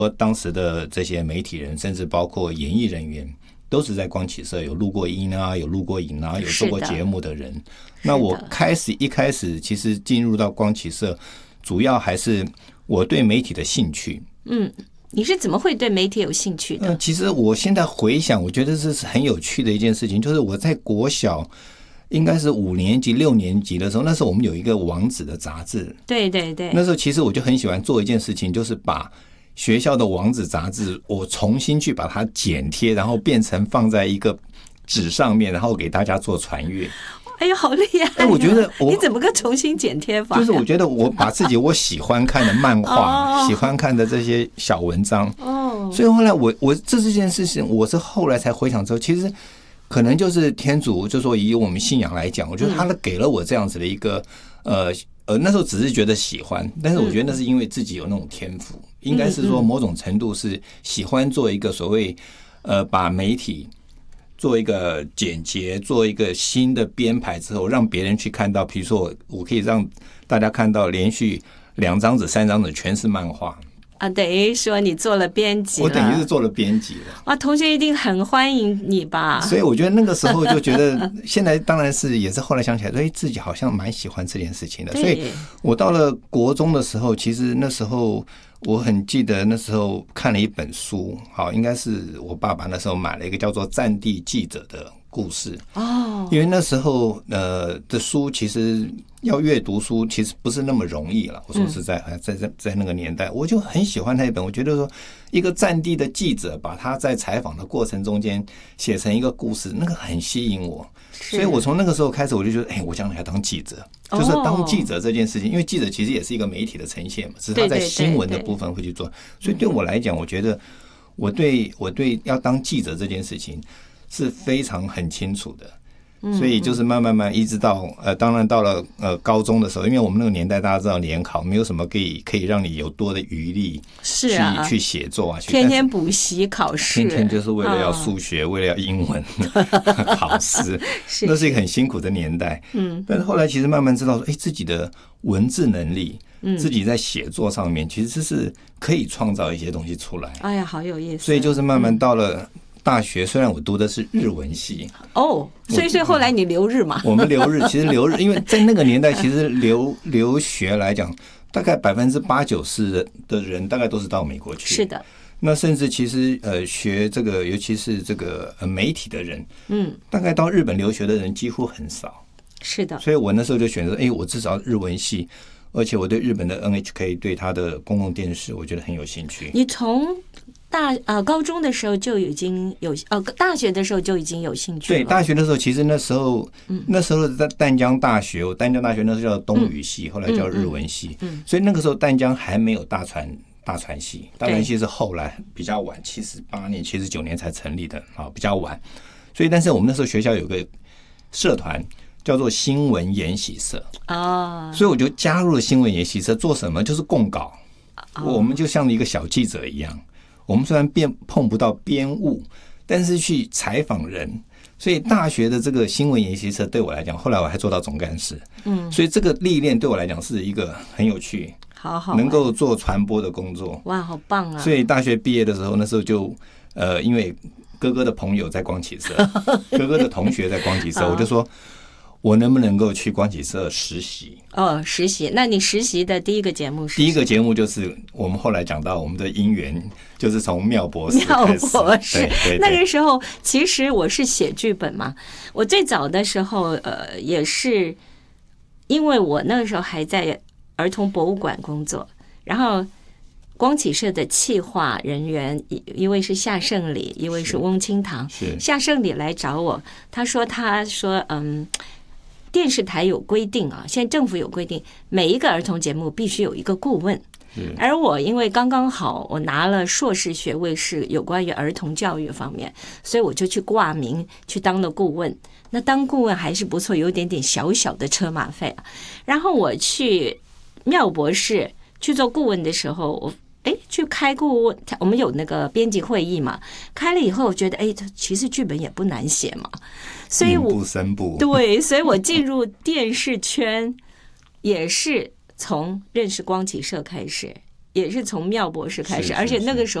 当时的这些媒体人，甚至包括演艺人员，都是在光启社有录过音啊，有录过影啊，有做过节目的人。那我一开始其实进入到光启社，主要还是我对媒体的兴趣。 你是怎么会对媒体有兴趣的？ 其实我现在回想，我觉得这是很有趣的一件事情，就是我在国小应该是5年级、6年级的时候，那时候我们有一个网址的杂志。 对对对， 那时候其实我就很喜欢做一件事情，就是把学校的网址杂志我重新去把它剪贴，然后变成放在一个纸上面，然后给大家做传阅。 哎呦，好厉害！ 我觉得你怎么个重新剪贴法？ 就是我觉得我把自己我喜欢看的漫画、喜欢看的这些小文章，所以后来我这件事情，我是后来才回想之后，其实可能就是天主，就说以我们信仰来讲，我觉得他给了我这样子的一个那时候只是觉得喜欢，但是我觉得那是因为自己有那种天赋，应该是说某种程度是喜欢做一个所谓把媒体做一个简洁，做一个新的编排之后，让别人去看到，比如说我可以让大家看到连续2张纸、3张纸全是漫画。 等于说你做了编辑了。 我等于是做了编辑了。 哇，同学一定很欢迎你吧？ 所以我觉得那个时候就觉得，现在当然是也是后来想起来，自己好像蛮喜欢这件事情的。所以我到了国中的时候，其实那时候我很记得，那时候看了一本书，好，应该是我爸爸那时候买了一个叫做《战地记者》的故事。因为那时候的书其实要阅读书其实不是那么容易了。我说实在，在那个年代，我就很喜欢那一本。我觉得说，一个战地的记者把他在采访的过程中间写成一个故事，那个很吸引我。所以我从那个时候开始，我就觉得，我将来要当记者，就是当记者这件事情。因为记者其实也是一个媒体的呈现嘛，只是他在新闻的部分会去做。所以对我来讲，我觉得我对要当记者这件事情是非常很清楚的。所以就是慢慢一直到当然到了高中的时候，因为我们那个年代大家知道联考没有什么可以让你有多的余力去写作啊， 天天补习考试， 天天就是为了要数学，为了要英文考试，那是一个很辛苦的年代。但是后来其实慢慢知道说，自己的文字能力，自己在写作上面其实是可以创造一些东西出来。 哎呀，好有意思！ 所以就是慢慢到了大学，虽然我读的是日文系， 所以后来你留日嘛？ 我们留日，其实留日，因为在那个年代，其实留学来讲，大概80%-90%的人大概都是到美国去。 是的。 那甚至其实学这个，尤其是这个媒体的人，大概到日本留学的人几乎很少。 是的。 所以我那时候就选择，我至少日文系，而且我对日本的 NHK 对他的公共电视，我觉得很有兴趣。 你从高中的时候就已经有大学的时候就已经有兴趣了。 对，大学的时候，其实那时候在淡江大学，我淡江大学那时候叫东语系，后来叫日文系，所以那个时候淡江还没有大传系，大传系是后来比较晚，78年、79年才成立的，比较晚。所以，但是我们那时候学校有个社团叫做新闻研习社所以我就加入了新闻研习社，做什么？就是供稿。我们就像一个小记者一样。我们虽然碰不到编务，但是去采访人，所以大学的这个新闻研习社对我来讲，后来我还做到总干事，所以这个历练对我来讲是一个很有趣， 好能够做传播的工作。 哇，好棒啊！ 所以大学毕业的时候，那时候就因为哥哥的朋友在光启社，哥哥的同学在光启社，我就说，我能不能够去光启社实习？ 实习。那你实习的第一个节目是？ 第一个节目就是我们后来讲到我们的姻缘，就是从妙博士开始。 妙博士，那个时候其实我是写剧本嘛。我最早的时候，也是因为我那个时候还在儿童博物馆工作，然后光启社的企划人员，一位是夏胜礼，一位是翁清堂。夏胜礼来找我，他说电视台有规定啊，现在政府有规定，每一个儿童节目必须有一个顾问。而我因为刚刚好我拿了硕士学位，是有关于儿童教育方面，所以我就去挂名去当了顾问。那当顾问还是不错，有点点小小的车马费啊。然后我去妙博士去做顾问的时候，我去开顾问，我们有那个编辑会议嘛，开了以后我觉得其实剧本也不难写嘛，所以我对，所以我进入电视圈也是从认识光启社开始， 也是从妙博士开始， 是而且那个时候。